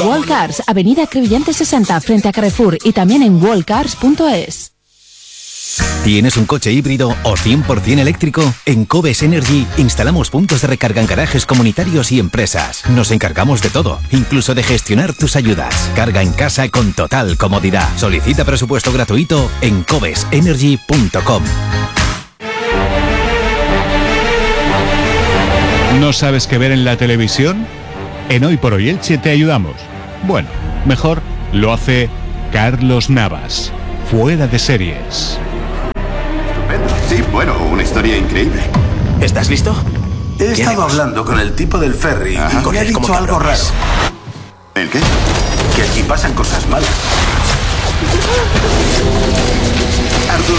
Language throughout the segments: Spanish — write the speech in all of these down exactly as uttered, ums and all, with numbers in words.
Wallcars, Avenida Crevillente sesenta, frente a Carrefour, y también en wallcars punto es. ¿Tienes un coche híbrido o cien por ciento eléctrico? En Cobes Energy instalamos puntos de recarga en garajes comunitarios y empresas. Nos encargamos de todo, incluso de gestionar tus ayudas. Carga en casa con total comodidad. Solicita presupuesto gratuito en cobes energy punto com. ¿No sabes qué ver en la televisión? En Hoy por Hoy Elche te ayudamos. Bueno, mejor lo hace Carlos Navas. Fuera de series. Sí, bueno, una historia increíble. ¿Estás listo? He estado hablando con el tipo del ferry Ajá, y me ha dicho algo raro. ¿El qué? Que aquí pasan cosas malas. Arthur,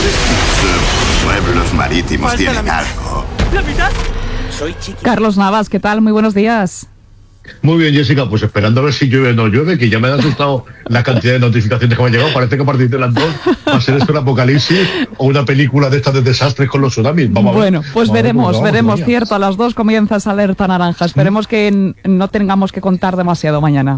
estos pueblos marítimos tienen algo. ¿La mitad? Soy chiqui. Carlos Navas, ¿qué tal? Muy buenos días. Muy bien, Jessica, pues esperando a ver si llueve o no llueve, que ya me han asustado la cantidad de notificaciones que me han llegado. Parece que a partir de las dos va a ser esto un apocalipsis o una película de estas de desastres con los tsunamis. Vamos a ver. Bueno, pues Vamos veremos, vamos, veremos, vamos, cierto, a las dos comienza esa alerta naranja. Esperemos que n- no tengamos que contar demasiado mañana.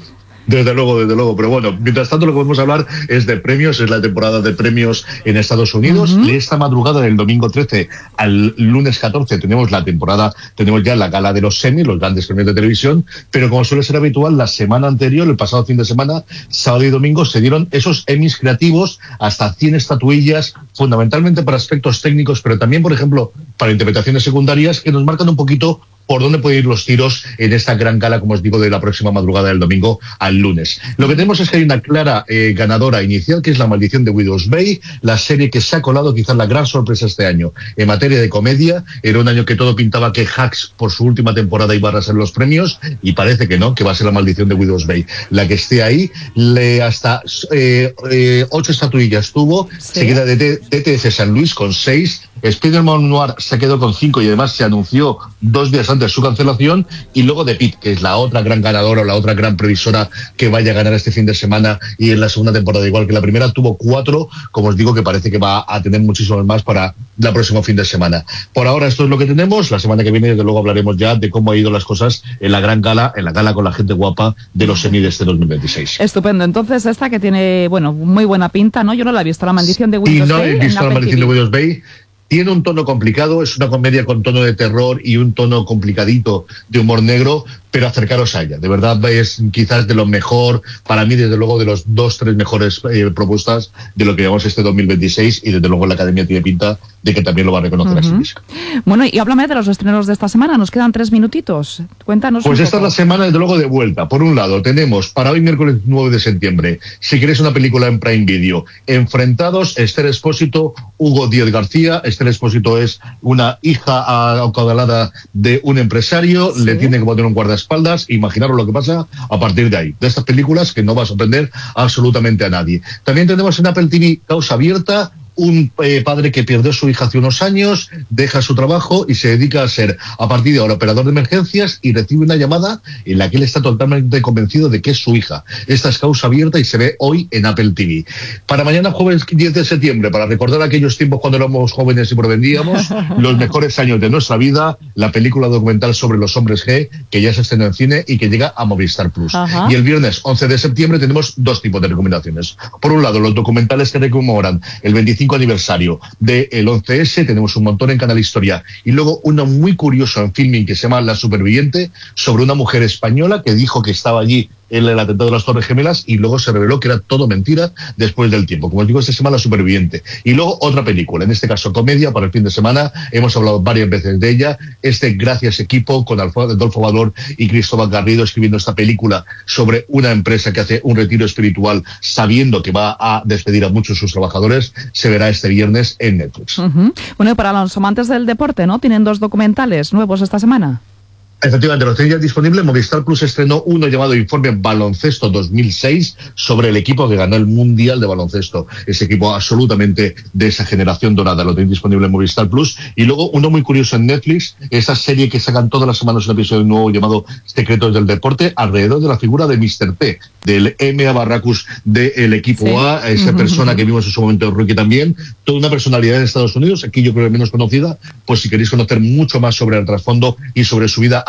Desde luego, desde luego. Pero bueno, mientras tanto lo que podemos hablar es de premios, es la temporada de premios en Estados Unidos. Uh-huh. Esta madrugada del domingo trece al lunes catorce tenemos la temporada, tenemos ya la gala de los Emmy, los grandes premios de televisión, pero como suele ser habitual, la semana anterior, el pasado fin de semana, sábado y domingo, se dieron esos Emmys creativos, hasta cien estatuillas, fundamentalmente para aspectos técnicos, pero también, por ejemplo, para interpretaciones secundarias, que nos marcan un poquito por dónde pueden ir los tiros en esta gran gala, como os digo, de la próxima madrugada del domingo al lunes. Lo que tenemos es que hay una clara eh, ganadora inicial, que es La Maldición de Widow's Bay, la serie que se ha colado, quizás la gran sorpresa este año en materia de comedia. Era un año que todo pintaba que Hacks, por su última temporada, iba a arrasar los premios, y parece que no, que va a ser La Maldición de Widow's Bay la que esté ahí. Le hasta eh, eh, ocho estatuillas tuvo, ¿sí? Seguida de T T F San Luis con seis. Spider-Man Noir se quedó con cinco y además se anunció dos días antes su cancelación, y luego The Pitt, que es la otra gran ganadora o la otra gran previsora que vaya a ganar este fin de semana, y en la segunda temporada, igual que la primera, tuvo cuatro, como os digo, que parece que va a tener muchísimos más para el próximo fin de semana. Por ahora esto es lo que tenemos. La semana que viene desde luego hablaremos ya de cómo ha ido las cosas en la gran gala, en la gala con la gente guapa de los Emmy de este dos mil veintiséis. Estupendo. Entonces esta que tiene, bueno, muy buena pinta, ¿no? Yo no la he visto, La Maldición de Widow's Bay. Y no he visto La Maldición de Widow's Bay. Tiene un tono complicado, es una comedia con tono de terror y un tono complicadito de humor negro, pero acercaros a ella. De verdad es quizás de lo mejor, para mí desde luego de los dos, tres mejores eh, propuestas de lo que llevamos este dos mil veintiséis, y desde luego la Academia tiene pinta de que también lo va a reconocer, uh-huh, a sí misma. Bueno, y háblame de los estrenos de esta semana, nos quedan tres minutitos. Cuéntanos. Pues un esta poco. Es la semana desde luego de vuelta. Por un lado tenemos para hoy miércoles nueve de septiembre, si queréis una película en Prime Video, Enfrentados, Esther Expósito, Hugo Díaz García. Esther Expósito es una hija acaudalada de un empresario, ¿sí? Le tiene que poner un guardaespaldas, imaginaros lo que pasa a partir de ahí, de estas películas que no va a sorprender absolutamente a nadie. También tenemos en Apple T V Causa Abierta, un eh, padre que perdió a su hija hace unos años, deja su trabajo y se dedica a ser, a partir de ahora, operador de emergencias, y recibe una llamada en la que él está totalmente convencido de que es su hija. Esta es Causa Abierta y se ve hoy en Apple T V. Para mañana, jueves diez de septiembre, para recordar aquellos tiempos cuando éramos jóvenes y provendíamos, los mejores años de nuestra vida, la película documental sobre los hombres G, que ya se estrenó en cine y que llega a Movistar Plus. Ajá. Y el viernes once de septiembre tenemos dos tipos de recomendaciones. Por un lado, los documentales que rememoran el veinticinco aniversario del once ese, tenemos un montón en Canal Historia, y luego uno muy curioso en Filming que se llama La Superviviente, sobre una mujer española que dijo que estaba allí en el atentado de las Torres Gemelas y luego se reveló que era todo mentira después del tiempo. Como os digo, este se llama La Superviviente. Y luego otra película, en este caso comedia, para el fin de semana, hemos hablado varias veces de ella, este Gracias Equipo, con Adolfo Valor y Cristóbal Garrido escribiendo esta película sobre una empresa que hace un retiro espiritual sabiendo que va a despedir a muchos de sus trabajadores. Se verá este viernes en Netflix. Uh-huh. Bueno, y para los amantes del deporte, ¿no? Tienen dos documentales nuevos esta semana. Efectivamente, los tenéis ya disponibles. Movistar Plus estrenó uno llamado Informe Baloncesto dos mil seis sobre el equipo que ganó el Mundial de Baloncesto. Ese equipo absolutamente de esa generación dorada. Lo tenéis disponible en Movistar Plus. Y luego uno muy curioso en Netflix, esa serie que sacan todas las semanas un episodio nuevo llamado Secretos del Deporte, alrededor de la figura de míster P, del M A Barracus del equipo sí. A, esa uh-huh. persona que vimos en su momento en Rookie también, toda una personalidad en Estados Unidos, aquí yo creo que menos conocida. Pues si queréis conocer mucho más sobre el trasfondo y sobre su vida,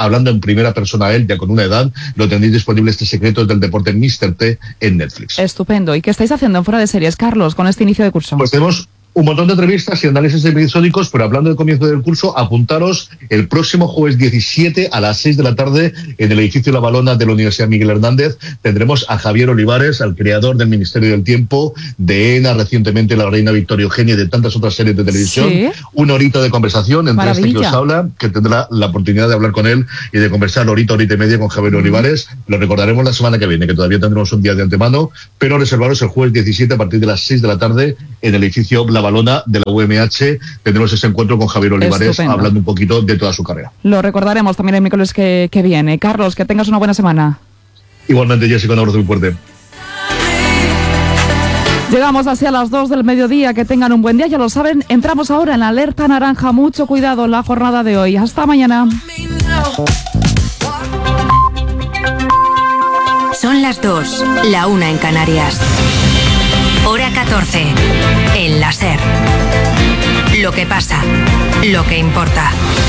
hablando en primera persona a él, ya con una edad. Lo tendréis disponible, este Secretos del Deporte míster T, en Netflix. Estupendo. ¿Y qué estáis haciendo en Fuera de Series, Carlos, con este inicio de curso? Pues tenemos un montón de entrevistas y análisis episódicos, pero hablando del comienzo del curso, apuntaros el próximo jueves diecisiete a las seis de la tarde en el edificio La Valona de la Universidad Miguel Hernández. Tendremos a Javier Olivares, al creador del Ministerio del Tiempo, de ENA, recientemente La Reina Victoria Eugenia y de tantas otras series de televisión. ¿Sí? Una horita de conversación entre Maravilla. Este que os habla, que tendrá la oportunidad de hablar con él y de conversar horita, horita y media con Javier mm. Olivares. Lo recordaremos la semana que viene, que todavía tendremos un día de antemano, pero reservaros el jueves diecisiete a partir de las seis de la tarde en el edificio La Balona de la U M H. Tendremos ese encuentro con Javier Olivares. Estupendo. Hablando un poquito de toda su carrera. Lo recordaremos también el miércoles que, que viene. Carlos, que tengas una buena semana. Igualmente, Jessica, un abrazo muy fuerte. Llegamos hacia las dos del mediodía, que tengan un buen día, ya lo saben, entramos ahora en la alerta naranja, mucho cuidado en la jornada de hoy. Hasta mañana. Son las dos, la una en Canarias. Hora catorce, en la SER. Lo que pasa, lo que importa.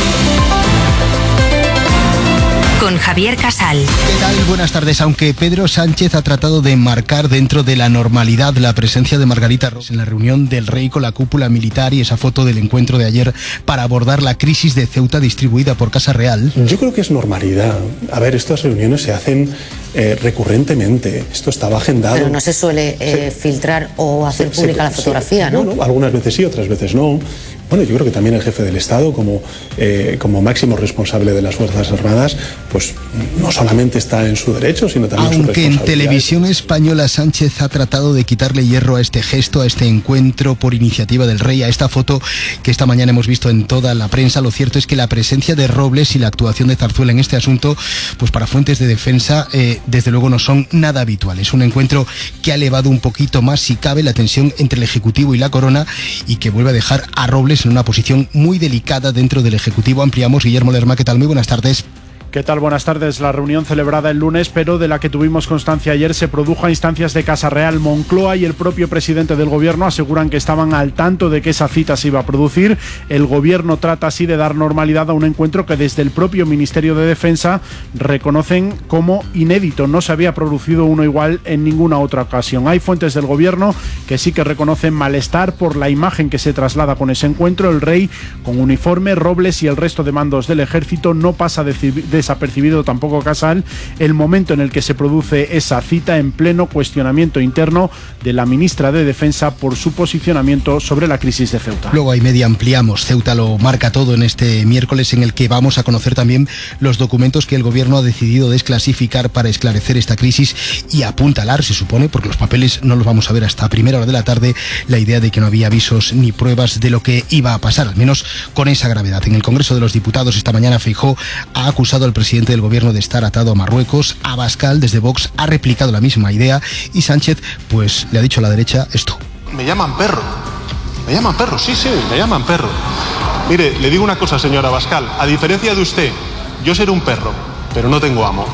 Con Javier Casal. ¿Qué tal? Buenas tardes. Aunque Pedro Sánchez ha tratado de enmarcar dentro de la normalidad la presencia de Margarita Robles en la reunión del rey con la cúpula militar y esa foto del encuentro de ayer para abordar la crisis de Ceuta distribuida por Casa Real. Yo creo que es normalidad. A ver, estas reuniones se hacen eh, recurrentemente. Esto estaba agendado. Pero no se suele eh, sí. filtrar o hacer sí, pública sí, la fotografía, sí. ¿no? Bueno, algunas veces sí, otras veces no. Bueno, yo creo que también el jefe del Estado, como, eh, como máximo responsable de las Fuerzas Armadas, pues no solamente está en su derecho, sino también en su responsabilidad. Aunque en Televisión Española Sánchez ha tratado de quitarle hierro a este gesto, a este encuentro por iniciativa del rey, a esta foto que esta mañana hemos visto en toda la prensa, lo cierto es que la presencia de Robles y la actuación de Zarzuela en este asunto, pues para fuentes de defensa, eh, desde luego no son nada habituales. Un encuentro que ha elevado un poquito más, si cabe, la tensión entre el Ejecutivo y la Corona y que vuelve a dejar a Robles en una posición muy delicada dentro del Ejecutivo. Ampliamos. Guillermo Lerma, ¿qué tal? Muy buenas tardes. ¿Qué tal? Buenas tardes. La reunión celebrada el lunes, pero de la que tuvimos constancia ayer, se produjo a instancias de Casa Real. Moncloa y el propio presidente del gobierno aseguran que estaban al tanto de que esa cita se iba a producir. El gobierno trata así de dar normalidad a un encuentro que desde el propio Ministerio de Defensa reconocen como inédito. No se había producido uno igual en ninguna otra ocasión. Hay fuentes del gobierno que sí que reconocen malestar por la imagen que se traslada con ese encuentro. El rey con uniforme, Robles y el resto de mandos del ejército. No pasa de, de desapercibido tampoco Casal el momento en el que se produce esa cita, en pleno cuestionamiento interno de la ministra de Defensa por su posicionamiento sobre la crisis de Ceuta. Luego hay media ampliamos. Ceuta lo marca todo en este miércoles, en el que vamos a conocer también los documentos que el gobierno ha decidido desclasificar para esclarecer esta crisis y apuntalar, se supone, porque los papeles no los vamos a ver hasta primera hora de la tarde, la idea de que no había avisos ni pruebas de lo que iba a pasar, al menos con esa gravedad. En el Congreso de los Diputados esta mañana Feijóo ha acusado al presidente del gobierno de estar atado a Marruecos. Abascal, desde Vox, ha replicado la misma idea y Sánchez pues le ha dicho a la derecha esto. Me llaman perro, me llaman perro, sí, sí, me llaman perro. Mire, le digo una cosa, señor Abascal, a diferencia de usted, yo seré un perro, pero no tengo amo.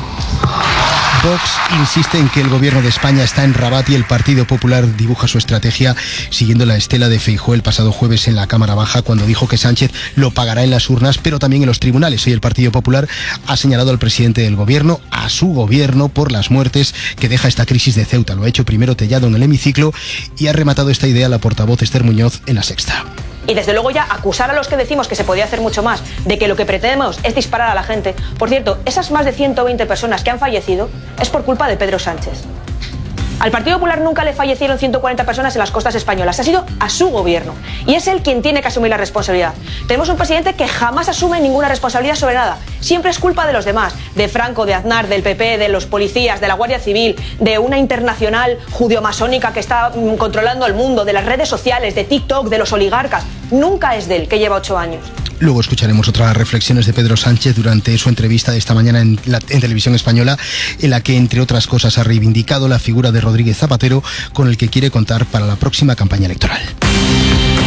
Vox insiste en que el gobierno de España está en Rabat y el Partido Popular dibuja su estrategia siguiendo la estela de Feijóo el pasado jueves en la Cámara Baja, cuando dijo que Sánchez lo pagará en las urnas, pero también en los tribunales. Hoy el Partido Popular ha señalado al presidente del gobierno, a su gobierno, por las muertes que deja esta crisis de Ceuta. Lo ha hecho primero Tellado en el hemiciclo y ha rematado esta idea la portavoz Esther Muñoz en La Sexta. Y desde luego ya acusar a los que decimos que se podía hacer mucho más, de que lo que pretendemos es disparar a la gente. Por cierto, esas más de ciento veinte personas que han fallecido es por culpa de Pedro Sánchez. Al Partido Popular nunca le fallecieron ciento cuarenta personas en las costas españolas, ha sido a su gobierno. Y es él quien tiene que asumir la responsabilidad. Tenemos un presidente que jamás asume ninguna responsabilidad sobre nada. Siempre es culpa de los demás, de Franco, de Aznar, del P P, de los policías, de la Guardia Civil, de una internacional judio-masónica que está controlando el mundo, de las redes sociales, de TikTok, de los oligarcas. Nunca es de él, que lleva ocho años. Luego escucharemos otras reflexiones de Pedro Sánchez durante su entrevista de esta mañana en, la, en Televisión Española, en la que, entre otras cosas, ha reivindicado la figura de Rodríguez Zapatero, con el que quiere contar para la próxima campaña electoral.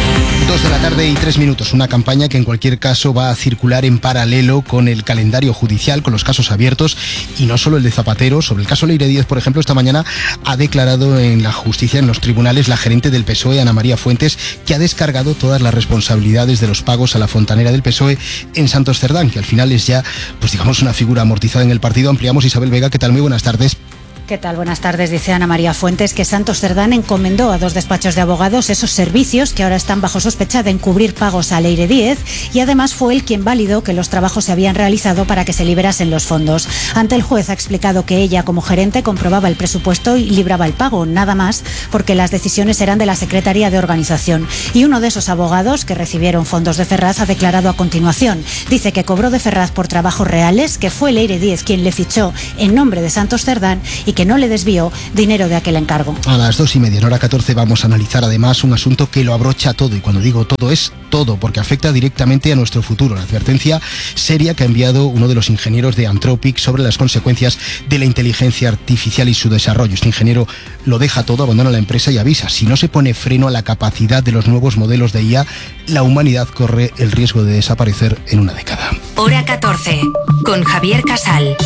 Dos de la tarde y tres minutos, una campaña que en cualquier caso va a circular en paralelo con el calendario judicial, con los casos abiertos, y no solo el de Zapatero. Sobre el caso Leire Díez, por ejemplo, esta mañana ha declarado en la justicia, en los tribunales, la gerente del P S O E, Ana María Fuentes, que ha descargado todas las responsabilidades de los pagos a la fontanera del P S O E en Santos Cerdán, que al final es ya, pues digamos, una figura amortizada en el partido. Ampliamos. Isabel Vega, ¿qué tal? Muy buenas tardes. ¿Qué tal? Buenas tardes. Dice Ana María Fuentes que Santos Cerdán encomendó a dos despachos de abogados esos servicios que ahora están bajo sospecha de encubrir pagos a Leire Díez, y además fue él quien validó que los trabajos se habían realizado para que se liberasen los fondos. Ante el juez ha explicado que ella, como gerente, comprobaba el presupuesto y libraba el pago, nada más, porque las decisiones eran de la Secretaría de Organización. Y uno de esos abogados que recibieron fondos de Ferraz ha declarado a continuación. Dice que cobró de Ferraz por trabajos reales, que fue Leire Díez quien le fichó en nombre de Santos Cerdán y que no le desvió dinero de aquel encargo. A las dos y media, en hora catorce, vamos a analizar además un asunto que lo abrocha todo, y cuando digo todo es todo, porque afecta directamente a nuestro futuro. La advertencia seria que ha enviado uno de los ingenieros de Anthropic sobre las consecuencias de la inteligencia artificial y su desarrollo. Este ingeniero lo deja todo, abandona la empresa y avisa: si no se pone freno a la capacidad de los nuevos modelos de I A, la humanidad corre el riesgo de desaparecer en una década. Hora catorce, con Javier Casal.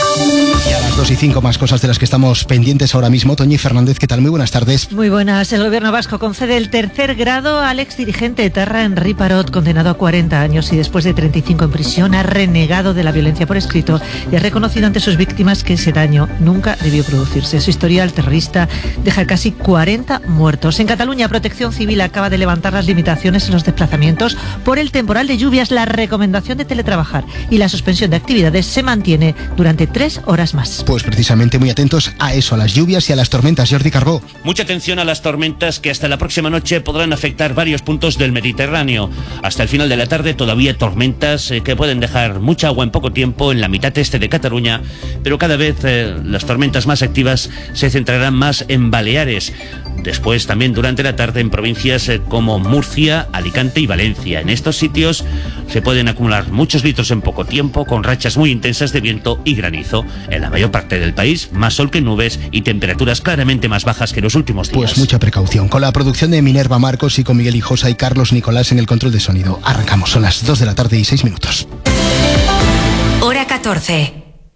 Y a las dos y cinco, más cosas de las que estamos pendientes ahora mismo. Toñi Fernández, ¿qué tal? Muy buenas tardes. Muy buenas. El gobierno vasco concede el tercer grado al exdirigente etarra Henri Parot, condenado a cuarenta años y después de treinta y cinco en prisión ha renegado de la violencia por escrito y ha reconocido ante sus víctimas que ese daño nunca debió producirse. Su historial terrorista deja casi cuarenta muertos. En Cataluña, Protección Civil acaba de levantar las limitaciones en los desplazamientos por el temporal de lluvias. La recomendación de teletrabajar y la suspensión de actividades se mantiene durante tres horas más. Pues precisamente muy atentos a eso, a las lluvias y a las tormentas. Jordi Carbó. Mucha atención a las tormentas que hasta la próxima noche podrán afectar varios puntos del Mediterráneo. Hasta el final de la tarde todavía tormentas eh, que pueden dejar mucha agua en poco tiempo en la mitad este de Cataluña, pero cada vez eh, las tormentas más activas se centrarán más en Baleares. Después también durante la tarde en provincias eh, como Murcia, Alicante y Valencia. En estos sitios se pueden acumular muchos litros en poco tiempo, con rachas muy intensas de viento y granizo. En la mayor parte del país, más sol que nubes y temperaturas claramente más bajas que los últimos días. Pues mucha precaución. Con la producción de Minerva Marcos y con Miguel Hijosa y Carlos Nicolás en el control de sonido. Arrancamos, son las dos de la tarde y seis minutos. Hora catorce.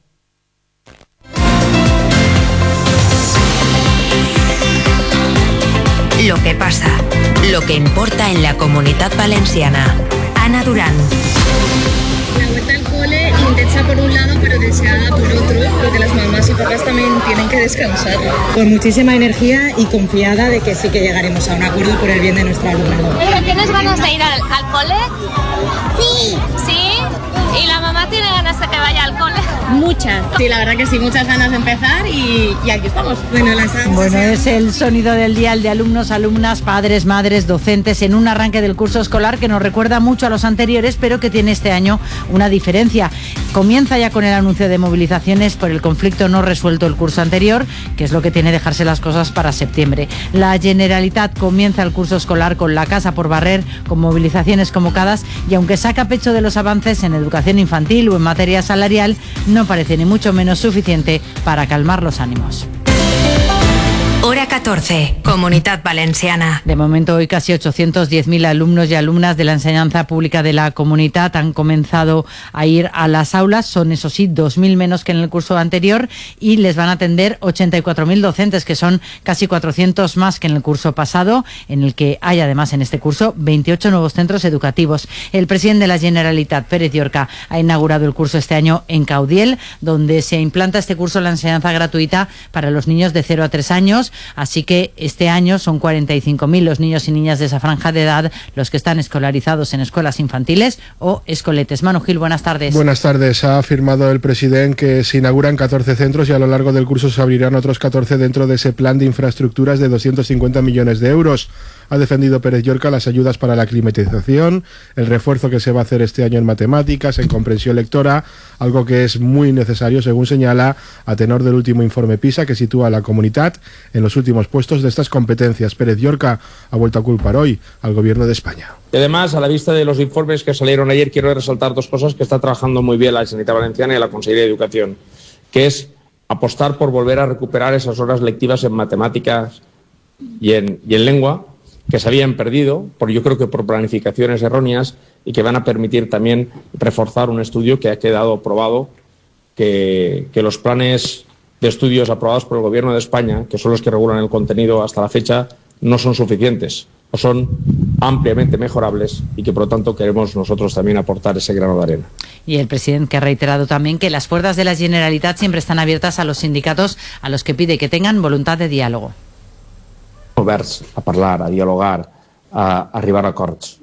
Lo que pasa, lo que importa en la Comunitat Valenciana. Ana Durán. La vuelta al cole intensa por un lado, pero deseada por otro, porque las mamás y papás también tienen que descansar. Con muchísima energía y confiada de que sí que llegaremos a un acuerdo por el bien de nuestro alumnado. ¿Tienes ganas de ir al, al cole? Sí. ¿Sí? ¿Y la mamá tiene ganas de que vaya al cole? Muchas. Sí, la verdad que sí, muchas ganas de empezar y, y aquí estamos. Bueno, las bueno, es el sonido del día, el de alumnos, alumnas, padres, madres, docentes, en un arranque del curso escolar que nos recuerda mucho a los anteriores, pero que tiene este año una diferencia. Comienza ya con el anuncio de movilizaciones por el conflicto no resuelto el curso anterior, que es lo que tiene dejarse las cosas para septiembre. La Generalitat comienza el curso escolar con la casa por barrer, con movilizaciones convocadas, y aunque saca pecho de los avances en educación infantil o en materia salarial, no parece ni mucho menos suficiente para calmar los ánimos. Hora catorce, Comunitat Valenciana. De momento, hoy casi ochocientos diez mil alumnos y alumnas de la enseñanza pública de la comunidad han comenzado a ir a las aulas. Son, eso sí, dos mil menos que en el curso anterior, y les van a atender ochenta y cuatro mil docentes, que son casi cuatrocientos más que en el curso pasado, en el que hay además en este curso veintiocho nuevos centros educativos. El presidente de la Generalitat, Pérez Llorca, ha inaugurado el curso este año en Caudiel, donde se implanta este curso la enseñanza gratuita para los niños de cero a tres años. Así que este año son cuarenta y cinco mil los niños y niñas de esa franja de edad los que están escolarizados en escuelas infantiles o escoletes. Manu Gil, buenas tardes. Buenas tardes. Ha afirmado el presidente que se inauguran catorce centros y a lo largo del curso se abrirán otros catorce dentro de ese plan de infraestructuras de doscientos cincuenta millones de euros. Ha defendido Pérez Llorca las ayudas para la climatización, el refuerzo que se va a hacer este año en matemáticas, en comprensión lectora, algo que es muy necesario, según señala, a tenor del último informe PISA, que sitúa a la comunidad en los últimos puestos de estas competencias. Pérez Llorca ha vuelto a culpar hoy al Gobierno de España. Y además, a la vista de los informes que salieron ayer, quiero resaltar dos cosas que está trabajando muy bien la Generalitat Valenciana y la Consellería de Educación, que es apostar por volver a recuperar esas horas lectivas en matemáticas y en, y en lengua, que se habían perdido, por, yo creo que por planificaciones erróneas, y que van a permitir también reforzar un estudio que ha quedado probado, que, que los planes de estudios aprobados por el Gobierno de España, que son los que regulan el contenido hasta la fecha, no son suficientes o son ampliamente mejorables y que por lo tanto queremos nosotros también aportar ese grano de arena. Y el presidente que ha reiterado también que las puertas de la Generalitat siempre están abiertas a los sindicatos, a los que pide que tengan voluntad de diálogo. Oberts a parlar, a dialogar, a arribar a acords.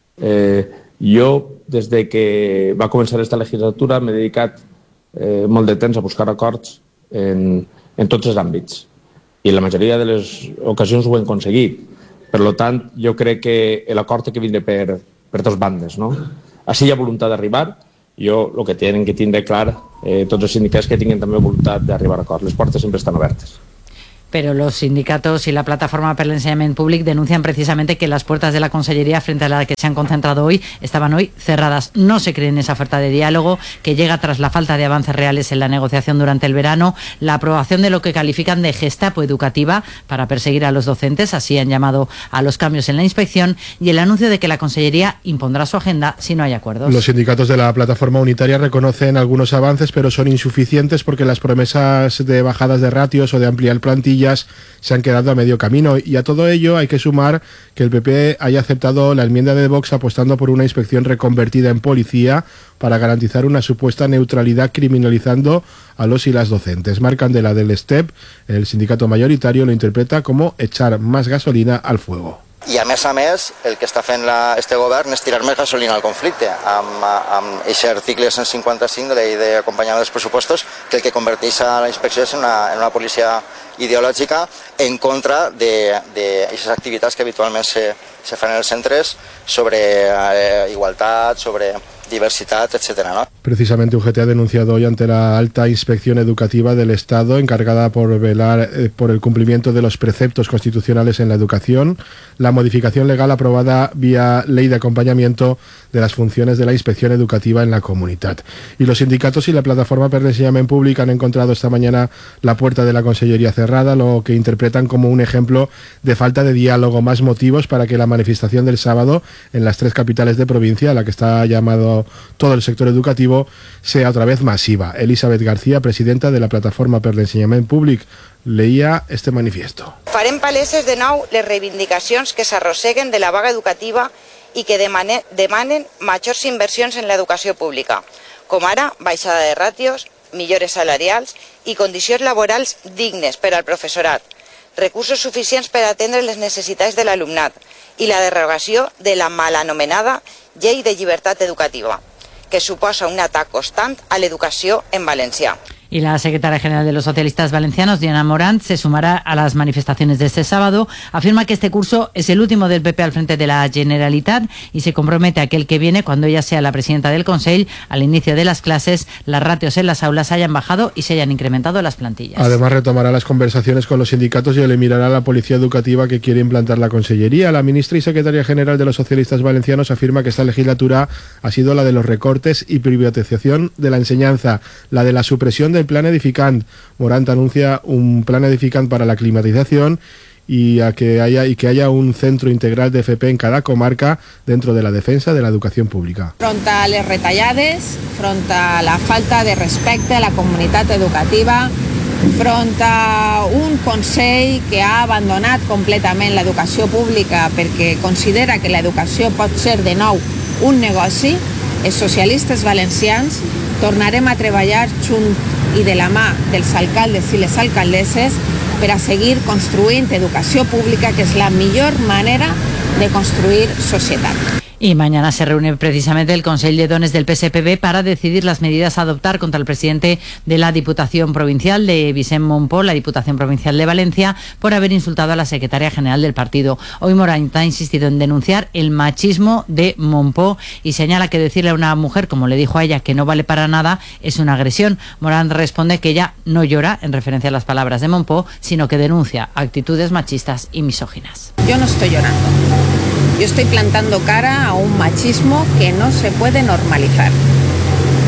Eh, jo, des de que va començar esta legislatura, m'he dedicat eh, molt de temps a buscar acords en, en tots els àmbits. I en la majoria de les ocasions ho hem aconseguit. Per tant, jo crec que l'acord té que vindre per, per dues bandes, no? Així hi ha voluntat d'arribar. Jo el que tenen que tindre clar eh, tots els sindicats que tinguin també voluntat d'arribar a acord. Les portes sempre estan obertes. Pero los sindicatos y la Plataforma per l'Ensenyament Públic denuncian precisamente que las puertas de la Consellería frente a la que se han concentrado hoy estaban hoy cerradas. No se creen esa oferta de diálogo que llega tras la falta de avances reales en la negociación durante el verano, la aprobación de lo que califican de gestapo educativa para perseguir a los docentes, así han llamado a los cambios en la inspección, y el anuncio de que la Consellería impondrá su agenda si no hay acuerdos. Los sindicatos de la Plataforma Unitaria reconocen algunos avances, pero son insuficientes porque las promesas de bajadas de ratios o de ampliar plantilla se han quedado a medio camino, y a todo ello hay que sumar que el P P haya aceptado la enmienda de Vox apostando por una inspección reconvertida en policía para garantizar una supuesta neutralidad criminalizando a los y las docentes. Marc Candela del STEP, el sindicato mayoritario, lo interpreta como echar más gasolina al fuego. I a més a més, el que està fent la, este govern és tirar més gasolina al conflicte amb, amb aquest article cent cinquanta-cinc de la llei d'acompanyament dels pressupostos, que el que converteix a la inspecció és en una, en una policia ideològica en contra d'aquestes activitats que habitualment se, se fan en els centres sobre eh, igualtat, sobre diversidad, etcétera, ¿no? Precisamente U G T ha denunciado hoy ante la alta inspección educativa del Estado, encargada por velar eh, por el cumplimiento de los preceptos constitucionales en la educación, la modificación legal aprobada vía ley de acompañamiento de las funciones de la inspección educativa en la comunidad. Y los sindicatos y la Plataforma per l'Ensenyament Públic han encontrado esta mañana la puerta de la Consellería cerrada, lo que interpretan como un ejemplo de falta de diálogo, más motivos para que la manifestación del sábado en las tres capitales de provincia, a la que está llamado todo el sector educativo, sea otra vez masiva. Elizabeth García, presidenta de la Plataforma per l'Ensenyament Públic, leía este manifiesto. Farem paleses de nou les reivindicacions que s'arrosseguen de la vaga educativa i que demanen majors inversions en l'educació pública, com ara baixada de ràtios, millores salarials i condicions laborals dignes per al professorat, recursos suficients per atendre les necessitats de l'alumnat i la derogació de la mal anomenada Llei de Llibertat Educativa, que suposa un atac constant a l'educació en valencià. Y la secretaria general de los socialistas valencianos, Diana Morant, se sumará a las manifestaciones de este sábado. Afirma que este curso es el último del P P al frente de la Generalitat y se compromete a que el que viene, cuando ella sea la presidenta del Consell, al inicio de las clases, las ratios en las aulas hayan bajado y se hayan incrementado las plantillas. Además, retomará las conversaciones con los sindicatos y eliminará la policía educativa que quiere implantar la Consellería. La ministra y secretaria general de los socialistas valencianos afirma que esta legislatura ha sido la de los recortes y privatización de la enseñanza, la de la supresión del plan edificant. Morant anuncia un plan edificant para la climatización y a que haya y que haya un centro integral de F P en cada comarca dentro de la defensa de la educación pública. Front a les retallades, front a la falta de respecte a la comunitat educativa, front a un Consell que ha abandonat completament l'educació pública perquè considera que l'educació pot ser de nou un negoci, els socialistes valencians tornarem a treballar junt i de la mà dels alcaldes i les alcaldesses per a seguir construint educació pública, que és la millor manera de construir societat. Y mañana se reúne precisamente el Consell de Dones del P S P B para decidir las medidas a adoptar contra el presidente de la Diputación Provincial de Vicent Mompó, la Diputación Provincial de Valencia, por haber insultado a la secretaria general del partido. Hoy Morant ha insistido en denunciar el machismo de Mompó y señala que decirle a una mujer, como le dijo a ella, que no vale para nada, es una agresión. Morant responde que ella no llora, en referencia a las palabras de Mompó, sino que denuncia actitudes machistas y misóginas. Yo no estoy llorando. Yo estoy plantando cara a un machismo que no se puede normalizar.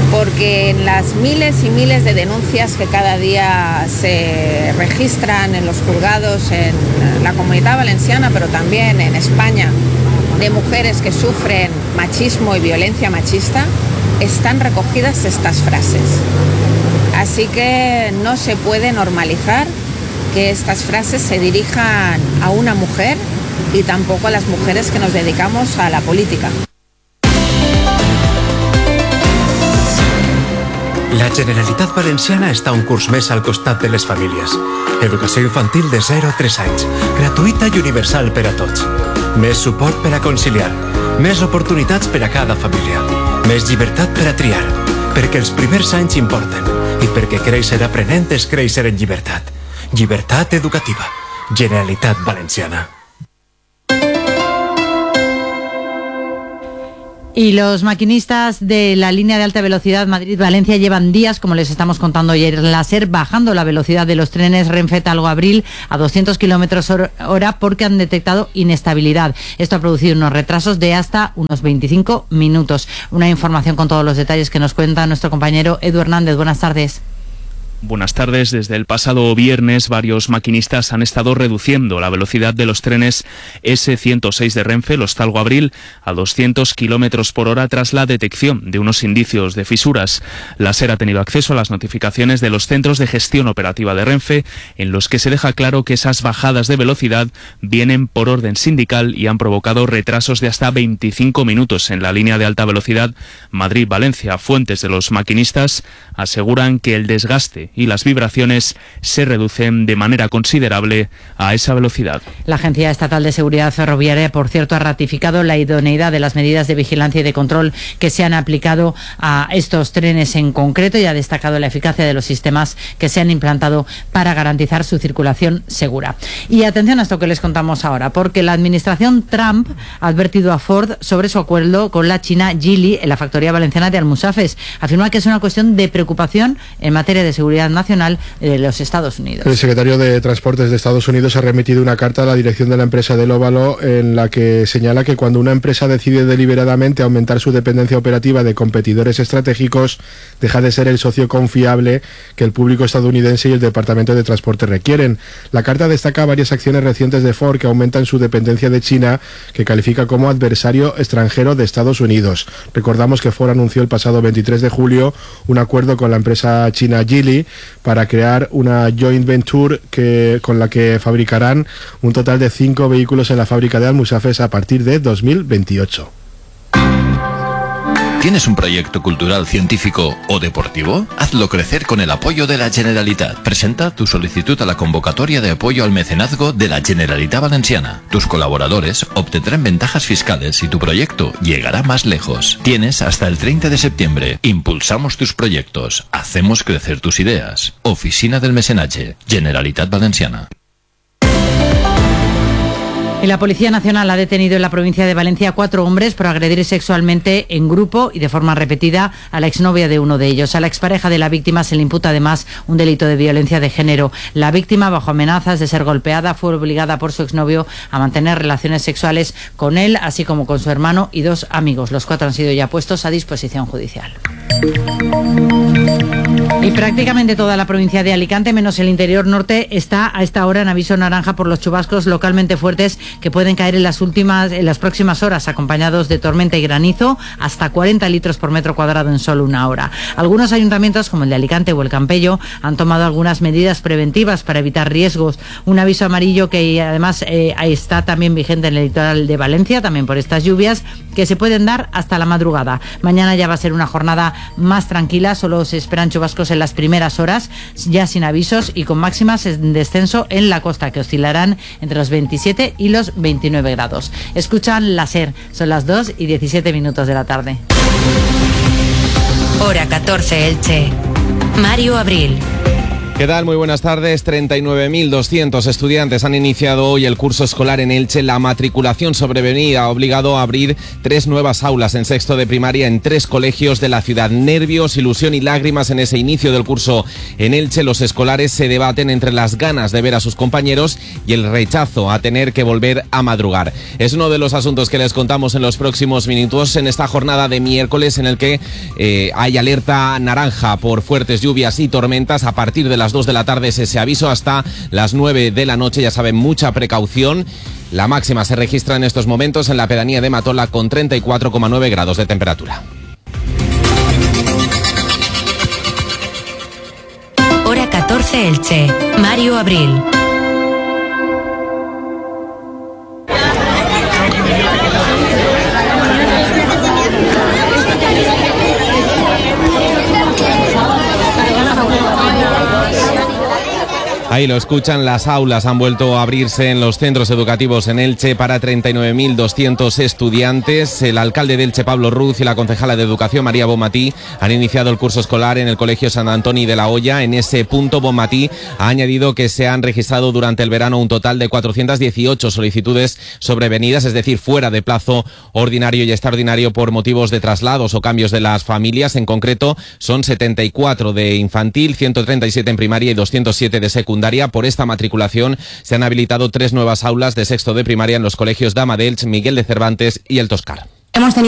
porque en las miles y miles de denuncias que cada día se registran en los juzgados en la Comunidad Valenciana, pero también en España, de mujeres que sufren machismo y violencia machista, están recogidas estas frases. Así que no se puede normalizar que estas frases se dirijan a una mujer y tampoco a las mujeres que nos dedicamos a la política. La Generalitat Valenciana està un curs més al costat de les famílies. Educació infantil de zero a tres anys, gratuïta i universal per a tots. Més suport per a conciliar, més oportunitats per a cada família, més llibertat per a triar, perquè els primers anys importen i perquè créixer aprenent és créixer en llibertat. Llibertat educativa. Generalitat Valenciana. Y los maquinistas de la línea de alta velocidad Madrid-Valencia llevan días, como les estamos contando ayer en la SER, bajando la velocidad de los trenes Renfe-Talgo Abril a doscientos kilómetros hora porque han detectado inestabilidad. Esto ha producido unos retrasos de hasta unos veinticinco minutos. Una información con todos los detalles que nos cuenta nuestro compañero Edu Hernández. Buenas tardes. Buenas tardes. Desde el pasado viernes, varios maquinistas han estado reduciendo la velocidad de los trenes ese ciento seis de Renfe, los Talgo Abril, a doscientos kilómetros por hora tras la detección de unos indicios de fisuras. La SER ha tenido acceso a las notificaciones de los centros de gestión operativa de Renfe, en los que se deja claro que esas bajadas de velocidad vienen por orden sindical y han provocado retrasos de hasta veinticinco minutos en la línea de alta velocidad Madrid-Valencia. Fuentes de los maquinistas aseguran que el desgaste y las vibraciones se reducen de manera considerable a esa velocidad. La Agencia Estatal de Seguridad Ferroviaria, por cierto, ha ratificado la idoneidad de las medidas de vigilancia y de control que se han aplicado a estos trenes en concreto y ha destacado la eficacia de los sistemas que se han implantado para garantizar su circulación segura. Y atención a esto que les contamos ahora, porque la administración Trump ha advertido a Ford sobre su acuerdo con la china Geely en la factoría valenciana de Almusafes. Afirma que es una cuestión de preocupación en materia de seguridad nacional de los Estados Unidos. El secretario de Transportes de Estados Unidos ha remitido una carta a la dirección de la empresa del Óvalo en la que señala que cuando una empresa decide deliberadamente aumentar su dependencia operativa de competidores estratégicos, deja de ser el socio confiable que el público estadounidense y el Departamento de Transporte requieren. La carta destaca varias acciones recientes de Ford que aumentan su dependencia de China, que califica como adversario extranjero de Estados Unidos. Recordamos que Ford anunció el pasado veintitrés de julio un acuerdo con la empresa china Geely para crear una joint venture que, con la que fabricarán un total de cinco vehículos en la fábrica de Almusafes a partir de dos mil veintiocho. ¿Tienes un proyecto cultural, científico o deportivo? Hazlo crecer con el apoyo de la Generalitat. Presenta tu solicitud a la convocatoria de apoyo al mecenazgo de la Generalitat Valenciana. Tus colaboradores obtendrán ventajas fiscales y tu proyecto llegará más lejos. Tienes hasta el treinta de septiembre. Impulsamos tus proyectos. Hacemos crecer tus ideas. Oficina del Mecenatge. Generalitat Valenciana. Y la Policía Nacional ha detenido en la provincia de Valencia a cuatro hombres por agredir sexualmente en grupo y de forma repetida a la exnovia de uno de ellos. A la expareja de la víctima se le imputa además un delito de violencia de género. La víctima, bajo amenazas de ser golpeada, fue obligada por su exnovio a mantener relaciones sexuales con él, así como con su hermano y dos amigos. Los cuatro han sido ya puestos a disposición judicial. Y prácticamente toda la provincia de Alicante, menos el interior norte, está a esta hora en aviso naranja por los chubascos localmente fuertes que pueden caer en las últimas, en las próximas horas, acompañados de tormenta y granizo, hasta cuarenta litros por metro cuadrado en solo una hora. Algunos ayuntamientos, como el de Alicante o el Campello, han tomado algunas medidas preventivas para evitar riesgos. Un aviso amarillo que además eh, está también vigente en el litoral de Valencia, también por estas lluvias, que se pueden dar hasta la madrugada. Mañana ya va a ser una jornada más tranquila, solo se esperan chubascos en las primeras horas, ya sin avisos y con máximas en descenso en la costa, que oscilarán entre los veintisiete y los veintinueve grados. Escuchan la SER, son las dos y diecisiete minutos de la tarde. Hora catorce, Elche. Mario Abril. ¿Qué tal? Muy buenas tardes. treinta y nueve mil doscientos estudiantes han iniciado hoy el curso escolar en Elche. La matriculación sobrevenida ha obligado a abrir tres nuevas aulas en sexto de primaria en tres colegios de la ciudad. Nervios, ilusión y lágrimas en ese inicio del curso en Elche. Los escolares se debaten entre las ganas de ver a sus compañeros y el rechazo a tener que volver a madrugar. Es uno de los asuntos que les contamos en los próximos minutos en esta jornada de miércoles en el que eh, hay alerta naranja por fuertes lluvias y tormentas. A partir de las dos de la tarde es ese aviso hasta las nueve de la noche. Ya saben, mucha precaución. La máxima se registra en estos momentos en la pedanía de Matola con treinta y cuatro coma nueve grados de temperatura. Hora catorce Elche. Mario Abril. Ahí lo escuchan, las aulas han vuelto a abrirse en los centros educativos en Elche para treinta y nueve mil doscientos estudiantes. El alcalde de Elche, Pablo Ruz, y la concejala de Educación, María Bonmatí, han iniciado el curso escolar en el Colegio Sant Antoni de la Hoya. En ese punto, Bonmatí ha añadido que se han registrado durante el verano un total de cuatrocientas dieciocho solicitudes sobrevenidas, es decir, fuera de plazo ordinario y extraordinario por motivos de traslados o cambios de las familias. En concreto, son setenta y cuatro de infantil, ciento treinta y siete en primaria y doscientos siete de secundaria. Por esta matriculación se han habilitado tres nuevas aulas de sexto de primaria en los colegios Dama de Elche, Miguel de Cervantes y El Toscar. Hemos tenido